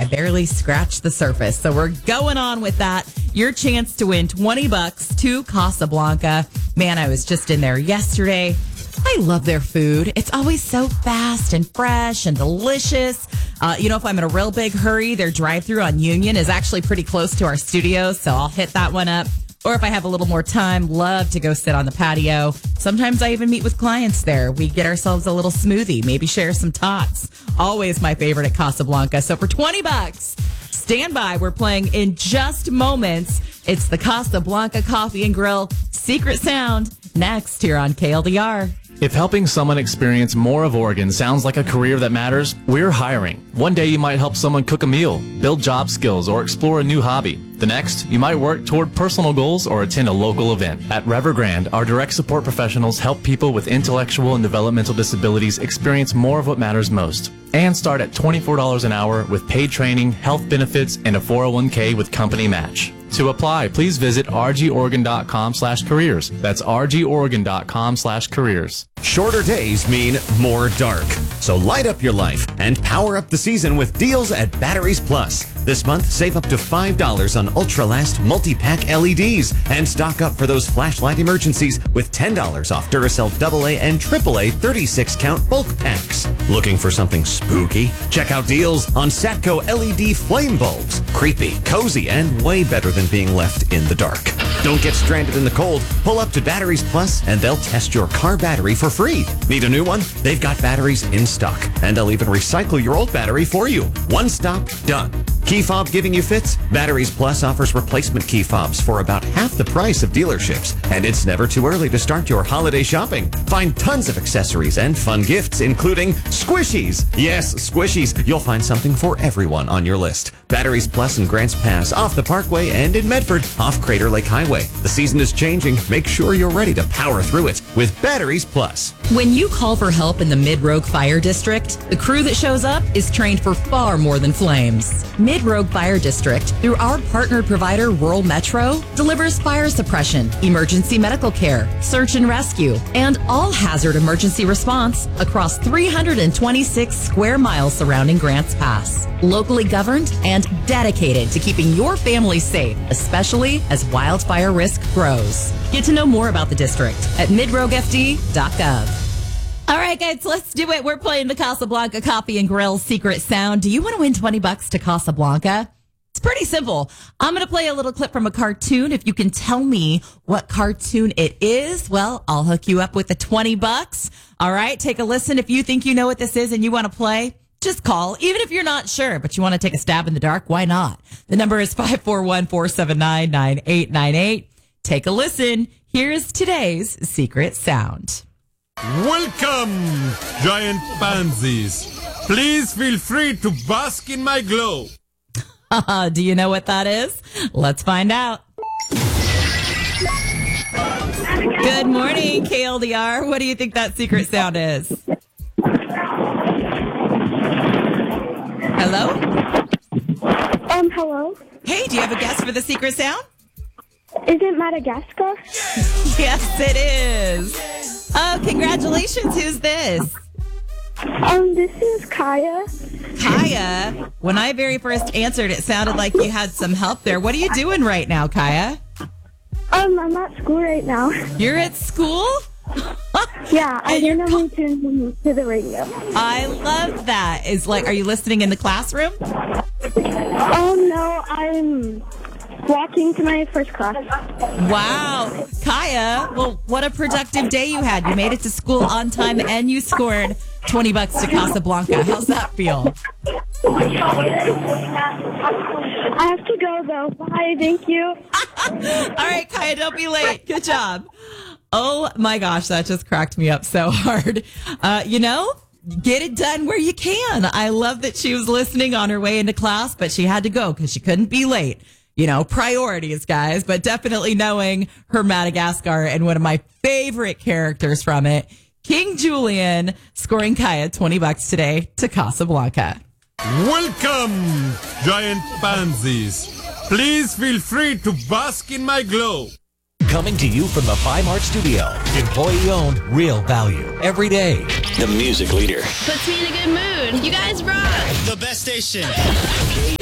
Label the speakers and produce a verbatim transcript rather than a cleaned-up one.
Speaker 1: barely scratched the surface. So we're going on with that. Your chance to win twenty bucks to Casablanca. Man, I was just in there yesterday. I love their food. It's always so fast and fresh and delicious. Uh, you know, if I'm in a real big hurry, their drive-thru on Union is actually pretty close to our studio, so I'll hit that one up. Or if I have a little more time, love to go sit on the patio. Sometimes I even meet with clients there. We get ourselves a little smoothie, maybe share some tots. Always my favorite at Casablanca. So for twenty bucks, stand by. We're playing in just moments. It's the Casablanca Coffee and Grill Secret Sound next here on K L D R.
Speaker 2: If helping someone experience more of Oregon sounds like a career that matters, we're hiring. One day you might help someone cook a meal, build job skills, or explore a new hobby. The next, you might work toward personal goals or attend a local event. At Evergrande, our direct support professionals help people with intellectual and developmental disabilities experience more of what matters most. And start at twenty-four dollars an hour with paid training, health benefits, and a four oh one k with company match. To apply, please visit r g oregon dot com slash careers. That's r g oregon dot com slash careers.
Speaker 3: Shorter days mean more dark. So light up your life and power up the season with deals at Batteries Plus. This month, save up to five dollars on Ultralast multi-pack L E Ds and stock up for those flashlight emergencies with ten dollars off Duracell double A and triple A thirty-six count bulk packs. Looking for something spooky? Check out deals on Satco L E D flame bulbs. Creepy, cozy, and way better than being left in the dark. Don't get stranded in the cold. Pull up to Batteries Plus and they'll test your car battery for free. Need a new one? They've got batteries in stock, and they'll even recycle your old battery for you. One stop, done. Key fob giving you fits? Batteries Plus offers replacement key fobs for about half the price of dealerships. And it's never too early to start your holiday shopping. Find tons of accessories and fun gifts, including squishies. Yes, squishies. You'll find something for everyone on your list. Batteries Plus in Grants Pass, off the Parkway, and in Medford, off Crater Lake Highway. The season is changing. Make sure you're ready to power through it with Batteries Plus.
Speaker 1: When you call for help in the Mid-Rogue Fire District, the crew that shows up is trained for far more than flames. Mid-Rogue Fire District, through our partnered provider, Rural Metro, delivers fire suppression, emergency medical care, search and rescue, and all hazard emergency response across three hundred twenty-six square miles surrounding Grants Pass. Locally governed and dedicated to keeping your family safe, especially as wildfire risk grows. Get to know more about the district at mid rogue f d dot gov. All right, guys, let's do it. We're playing the Casablanca Coffee and Grill Secret Sound. Do you want to win twenty bucks to Casablanca? It's pretty simple. I'm going to play a little clip from a cartoon. If you can tell me what cartoon it is, well, I'll hook you up with the twenty bucks. All right, take a listen. If you think you know what this is and you want to play, just call. Even if you're not sure, but you want to take a stab in the dark, why not? The number is five four one, four seven nine, nine eight nine eight. Take a listen. Here's today's Secret Sound.
Speaker 4: Welcome, giant pansies. Please feel free to bask in my glow.
Speaker 1: Uh, do you know what that is? Let's find out. Good morning, K L D R. What do you think that secret sound is? Hello?
Speaker 5: Um, hello?
Speaker 1: Hey, do you have a guess for the secret sound?
Speaker 5: Is it Madagascar?
Speaker 1: Yes, it is. Oh, congratulations. Who's this?
Speaker 5: Um, this is Kaya.
Speaker 1: Kaya, when I very first answered, it sounded like you had some help there. What are you doing right now, Kaya?
Speaker 5: Um, I'm at school right now.
Speaker 1: You're at school?
Speaker 5: Yeah, I
Speaker 1: And you're
Speaker 5: randomly tuned to the radio.
Speaker 1: I love that. Is like, are you listening in the classroom?
Speaker 5: Oh, no, I'm walking to my first class.
Speaker 1: Wow. Kaya, well, what a productive day you had. You made it to school on time and you scored twenty bucks to Casablanca. How's that feel?
Speaker 5: I have to go, though. Bye, thank you.
Speaker 1: All right, Kaya, don't be late. Good job. Oh, my gosh, that just cracked me up so hard. Uh, you know, get it done where you can. I love that she was listening on her way into class, but she had to go because she couldn't be late. You know, priorities, guys, but definitely knowing her Madagascar and one of my favorite characters from it, King Julian, scoring Kaya twenty bucks today to Casablanca.
Speaker 4: Welcome, giant pansies. Please feel free to bask in my glow.
Speaker 6: Coming to you from the Five Art Studio. Employee owned, real value. Every day.
Speaker 7: The music leader.
Speaker 8: Puts me in a good mood. You guys rock.
Speaker 7: The best station.